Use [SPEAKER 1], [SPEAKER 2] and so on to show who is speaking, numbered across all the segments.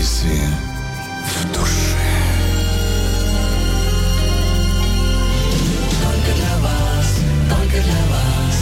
[SPEAKER 1] поэзии в душе.
[SPEAKER 2] Только для вас, только для вас.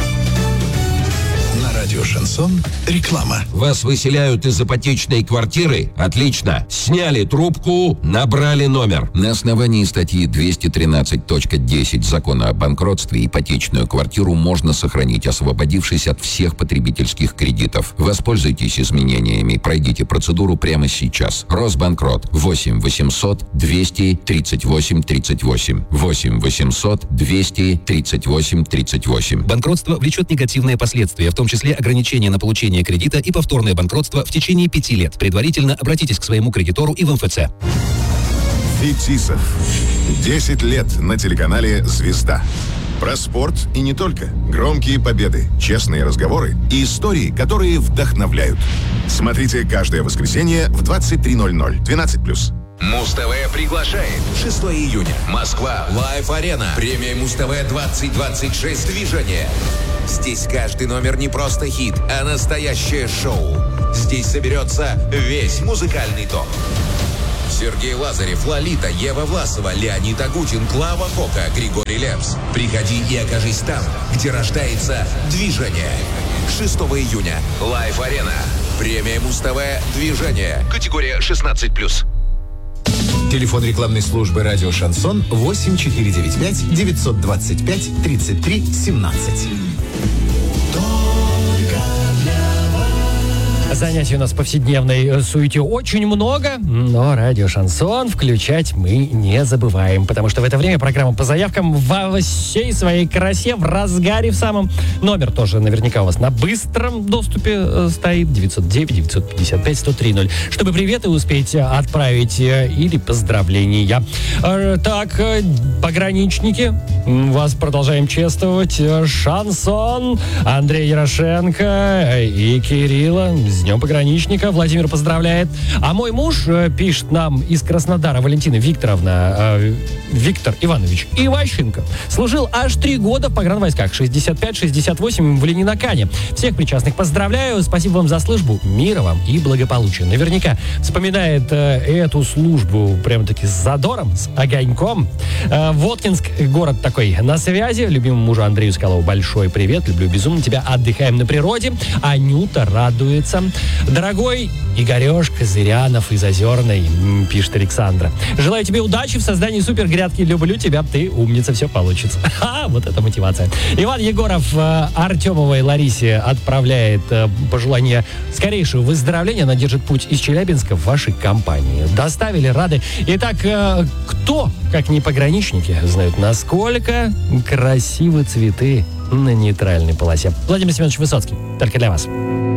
[SPEAKER 1] На радио «Шансон» реклама.
[SPEAKER 3] Вас выселяют из ипотечной квартиры? Отлично. Сняли трубку, набрали номер. На основании статьи 213.10 Закона о банкротстве ипотечную квартиру можно сохранить, освободившись от всех потребительских кредитов. Воспользуйтесь изменениями. Пройдите процедуру прямо сейчас. Росбанкрот. 8 800 238 38. 8 800 238 38.
[SPEAKER 4] Банкротство влечет негативные последствия, в том числе ограничение на получение кредита и повторное банкротство в течение 5 лет. Предварительно обратитесь к своему кредитору и в МФЦ.
[SPEAKER 5] Фетисов. 10 лет на телеканале «Звезда». Про спорт и не только. Громкие победы, честные разговоры и истории, которые вдохновляют. Смотрите каждое воскресенье в 23:00. 12+.
[SPEAKER 6] Муз-ТВ приглашает. 6 июня. Москва. Лайв-арена. Премия Муз-ТВ 2026. Движение. Здесь каждый номер не просто хит, а настоящее шоу. Здесь соберется весь музыкальный топ. Сергей Лазарев, Лолита, Ева Власова, Леонид Агутин, Клава Кока, Григорий Лепс. Приходи и окажись там, где рождается движение. 6 июня. Лайв-арена. Премия Муз-ТВ. Движение. Категория 16+.
[SPEAKER 7] Телефон рекламной службы «Радио Шансон» 8495 925 33 17.
[SPEAKER 8] Занятий у нас в повседневной суете очень много, но радио «Шансон» включать мы не забываем, потому что в это время программа по заявкам во всей своей красе, в разгаре в самом. Номер тоже наверняка у вас на быстром доступе стоит 909-955-1030, чтобы приветы успеть отправить или поздравления. Так, пограничники, вас продолжаем чествовать. «Шансон», Андрей Ярошенко и Кирилла. С Днем пограничника. Владимир поздравляет. А мой муж пишет нам из Краснодара, Валентина Викторовна, Виктор Иванович Иващенко. Служил аж 3 года в погранвойсках. 65-68 в Ленинакане. Всех причастных поздравляю. Спасибо вам за службу. Мира вам и благополучия. Наверняка вспоминает эту службу прям-таки с задором, с огоньком. Воткинск, город такой на связи. Любимому мужу Андрею Скалову большой привет. Люблю безумно тебя. Отдыхаем на природе. Анюта радуется. Дорогой Игорешка Зырянов из Озерной, пишет Александра. Желаю тебе удачи в создании супергрядки. Люблю тебя, ты умница, все получится. Вот это мотивация. Иван Егоров Артемовой Ларисе отправляет пожелание скорейшего выздоровления. Она держит путь из Челябинска в вашей компании. Доставили, рады. Итак, кто, как не пограничники, знают, насколько красивы цветы на нейтральной полосе. Владимир Семенович Высоцкий. Только для вас.